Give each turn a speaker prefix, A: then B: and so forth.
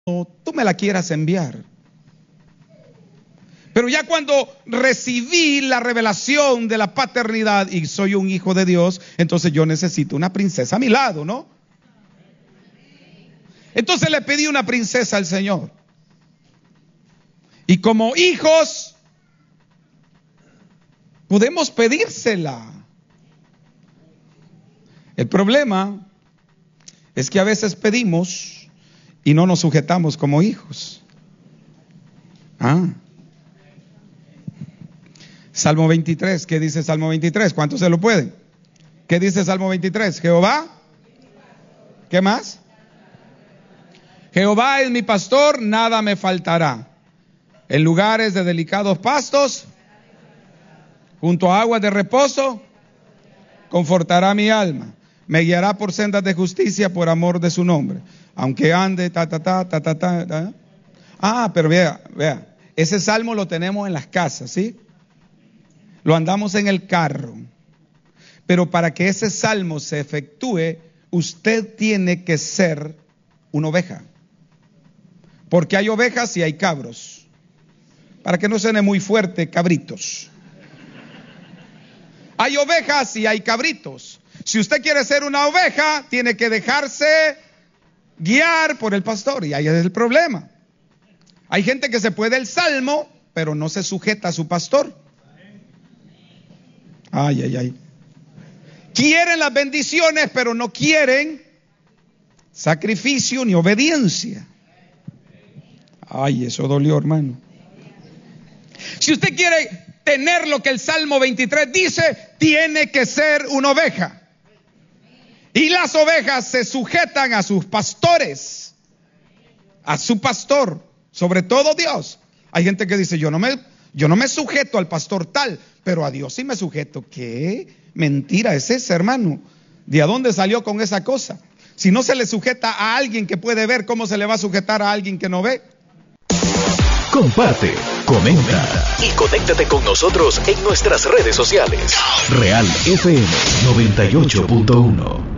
A: tú me la quieras enviar. Pero ya cuando recibí la revelación de la paternidad y soy un hijo de Dios, entonces yo necesito una princesa a mi lado, ¿no? Entonces le pedí una princesa al Señor. Y como hijos, podemos pedírsela. El problema es que a veces pedimos y no nos sujetamos como hijos. Salmo 23, ¿qué dice Salmo 23? ¿Cuántos se lo pueden? ¿Qué dice Salmo 23? Jehová, ¿qué más? Jehová es mi pastor, nada me faltará. En lugares de delicados pastos, junto a aguas de reposo, confortará mi alma. Me guiará por sendas de justicia por amor de su nombre. Aunque ande, pero vea, ese salmo lo tenemos en las casas, ¿sí? Lo andamos en el carro. Pero para que ese salmo se efectúe, usted tiene que ser una oveja. Porque hay ovejas y hay cabros. Para que no suene muy fuerte, cabritos. Hay ovejas y hay cabritos. Si usted quiere ser una oveja, tiene que dejarse guiar por el pastor. Y ahí es el problema. Hay gente que se puede el salmo, pero no se sujeta a su pastor. Quieren las bendiciones, pero no quieren sacrificio ni obediencia. Eso dolió, hermano. Si usted quiere tener lo que el Salmo 23 dice, tiene que ser una oveja. Y las ovejas se sujetan a sus pastores, a su pastor, sobre todo Dios. Hay gente que dice, yo no me sujeto al pastor tal, pero a Dios sí me sujeto. ¿Qué mentira es esa, hermano? ¿De dónde salió con esa cosa? Si no se le sujeta a alguien que puede ver, ¿cómo se le va a sujetar a alguien que no ve?
B: Comparte, comenta y conéctate con nosotros en nuestras redes sociales. Real FM 98.1.